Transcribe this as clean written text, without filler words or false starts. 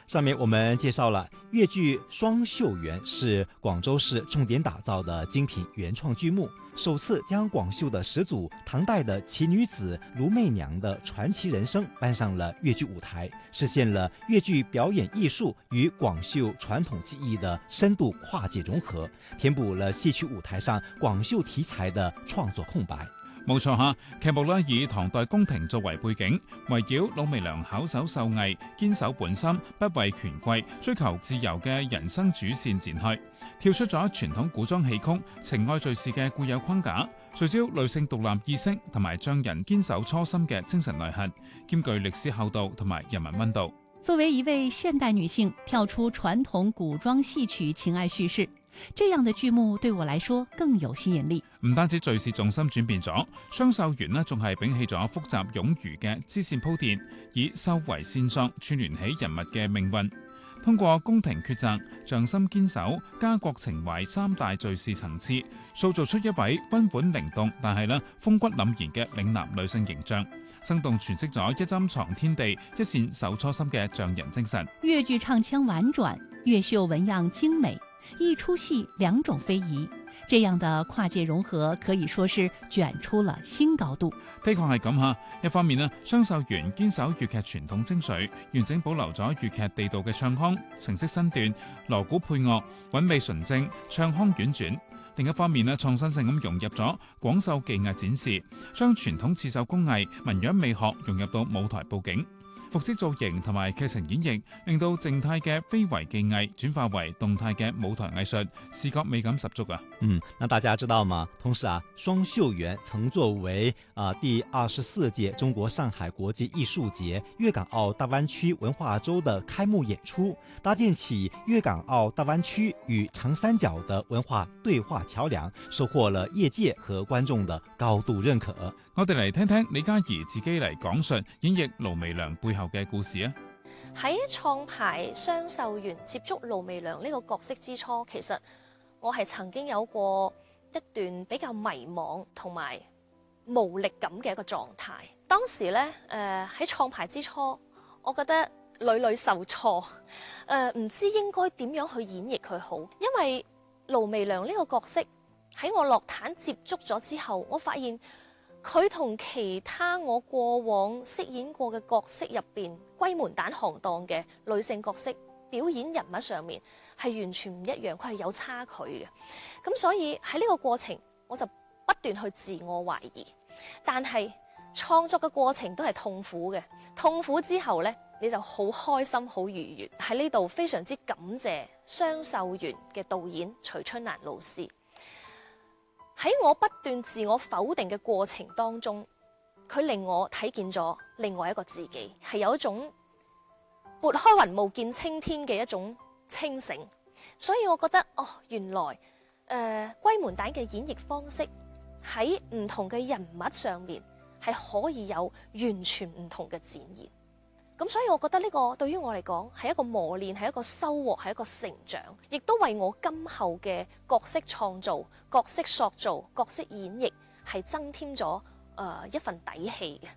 上面我们介绍了粤剧《双秀园》是广州市重点打造的精品原创剧目，首次将广秀的始祖唐代的奇女子卢媚娘的传奇人生搬上了粤剧舞台，实现了粤剧表演艺術與廣繡傳統技藝的深度跨界融合，填補了戲曲舞台上廣繡題材的創作空白。 冇錯嚇，劇目咧以唐代宮廷作為背景，圍繞魯媚娘巧手秀藝、堅守本心、不畏權貴、追求自由嘅人生主線展開，跳出咗傳統古裝戲曲情愛敘事嘅固有框架，聚焦女性獨立意識同埋匠人堅守初心嘅精神內核，兼具歷史厚度同埋人文溫度。 作為一位現代女性，跳出傳統古裝戲曲情愛敘事，這樣的劇目對我來說更有吸引力。 唔單止敘事重心轉變咗，雙秀園呢仲係摒棄咗複雜冗餘嘅支線鋪墊，以秀為線索串聯起人物嘅命運。通過宮廷抉擇、匠心堅守、家國情懷三大敘事層次，塑造出一位溫婉靈動但係風骨凜然嘅嶺南女性形象，生動詮釋咗一針藏天地、一線守初心嘅匠人精神。 粵劇唱腔婉轉，粵繡紋樣精美，一出戲兩種非遺，這樣的跨界融合可以說是捲出了新高度。 的確係咁嚇，一方面雙秀園堅守粵劇傳統精髓，完整保留咗粵劇地道嘅唱腔、程式身段、鑼鼓配樂，韻味純正，唱腔婉轉。另一方面創新性咁融入咗廣繡技藝展示，將傳統刺繡工藝、紋樣美學融入到舞台佈景。服飾造型同埋劇情演繹，令到靜態嘅非遺技藝轉化為動態嘅舞台藝術，視覺美感十足啊！ 那大家知道嗎？同時雙秀園曾作為第24屆中國上海國際藝術節粵港澳大灣區文化週的開幕演出，搭建起粵港澳大灣區與長三角的文化對話橋樑，收穫了業界和觀眾的高度認可。 我哋嚟聽聽李嘉怡自己嚟講述演繹盧媚娘背後嘅故事啊！ 喺創排雙秀園接觸盧媚娘呢個角色之初，其實我係曾經有過一段比較迷茫同埋無力感嘅一個狀態。當時咧，喺創排之初，我覺得屢屢受挫，唔知應該點樣去演繹佢好，因為盧媚娘呢個角色喺我落壇接觸咗之後，我發現佢同其他我過往飾演過嘅角色入邊閨門蛋行當嘅女性角色表演人物上面係完全唔一樣，佢係有差距嘅。咁所以喺呢個過程，我就不斷去自我懷疑。但係創作嘅過程都係痛苦嘅，痛苦之後呢，你就好開心、好愉悅。喺呢度非常之感謝雙秀園嘅導演徐春蘭老師。喺我不斷自我否定嘅過程當中，佢令我睇見咗另外一個自己，係有一種撥開雲霧見青天嘅一種清醒。所以我覺得原來閨門蛋嘅演繹方式喺唔同嘅人物上面係可以有完全唔同嘅展現。咁所以我覺得呢個對於我嚟講係一個磨練，係一個收穫，係一個成長，亦都為我今後嘅角色創造、角色塑造、角色演繹係增添咗一份底氣嘅。